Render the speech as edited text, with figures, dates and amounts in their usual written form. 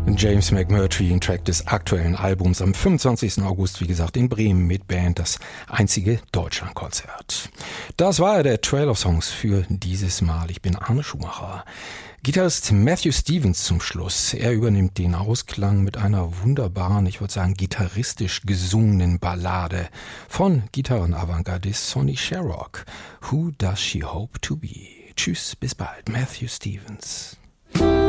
James McMurtry, ein Track des aktuellen Albums am 25. August, wie gesagt, in Bremen mit Band, das einzige Deutschlandkonzert. Das war der Trail of Songs für dieses Mal. Ich bin Arne Schumacher. Gitarrist Matthew Stevens zum Schluss. Er übernimmt den Ausklang mit einer wunderbaren, ich würde sagen gitarristisch gesungenen Ballade von Gitarrenavantgardist Sonny Sharrock. Who Does She Hope to Be? Tschüss, bis bald. Matthew Stevens.